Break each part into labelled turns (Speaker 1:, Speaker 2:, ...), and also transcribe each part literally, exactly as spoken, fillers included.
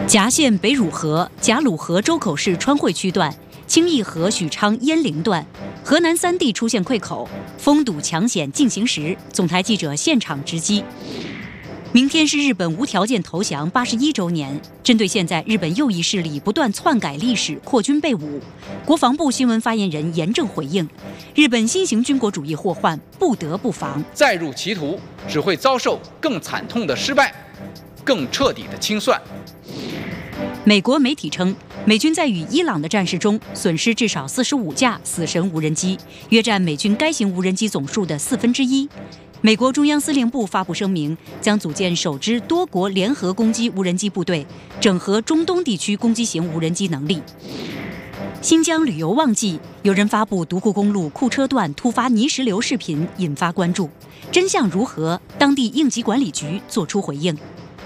Speaker 1: 夹县北汝河、贾鲁河周口市川汇区段、清义河许昌鄢陵段，河南三地出现溃口，封堵抢险进行时，总台记者现场直击。明天是日本无条件投降八十一周年，针对现在日本右翼势力不断篡改历史、扩军备武，国防部新闻发言人严正回应：日本新型军国主义祸患不得不防，
Speaker 2: 再入歧途只会遭受更惨痛的失败，更彻底的清算。
Speaker 1: 美国媒体称，美军在与伊朗的战事中损失至少四十五架死神无人机，约占美军该型无人机总数的四分之一。美国中央司令部发布声明，将组建首支多国联合攻击无人机部队，整合中东地区攻击型无人机能力。新疆旅游旺季，有人发布独库公路库车段突发泥石流视频，引发关注。真相如何？当地应急管理局作出回应。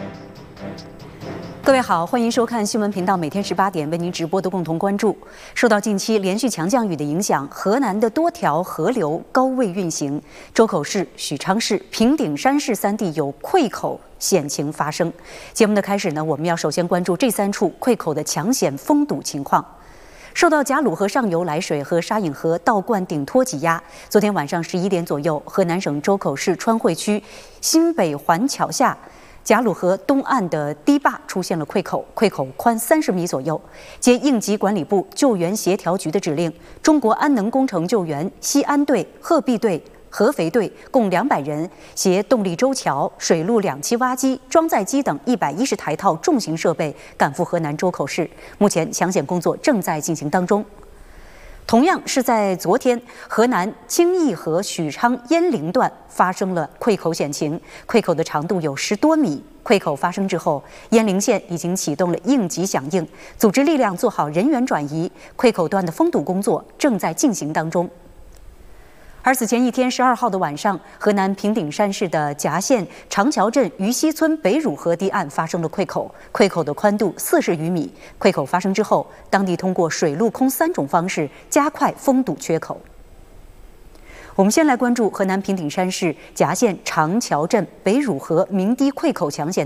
Speaker 1: 各位好，欢迎收看新闻频道，每天十八点为您直播的共同关注。受到近期连续强降雨的影响，河南的多条河流高位运行，周口市、许昌市、平顶山市三地有溃口险情发生。节目的开始呢，我们要首先关注这三处溃口的抢险封堵情况。受到贾鲁河上游来水和沙引河倒灌顶托挤压，昨天晚上十一点左右，河南省周口市川汇区新北环桥下贾鲁河东岸的堤坝出现了溃口，溃口宽三十米左右。接应急管理部救援协调局的指令，中国安能工程救援西安队、鹤壁队、合肥队共两百人，携动力舟桥、水陆两栖挖机、装载机等一百一十台套重型设备赶赴河南周口市。目前抢险工作正在进行当中。同样是在昨天，河南清义河许昌鄢陵段发生了溃口险情，溃口的长度有十多米。溃口发生之后，鄢陵县已经启动了应急响应，组织力量做好人员转移，溃口段的封堵工作正在进行当中。而此前一天，十二号的晚上，河南平顶山市的夹县长桥镇于西村北汝河堤岸发生了溃口，溃口的宽度四十余米。溃口发生之后，当地通过水陆空三种方式加快封堵缺口。我们先来关注河南平顶山市夹县长桥镇北汝河鸣堤溃口抢险。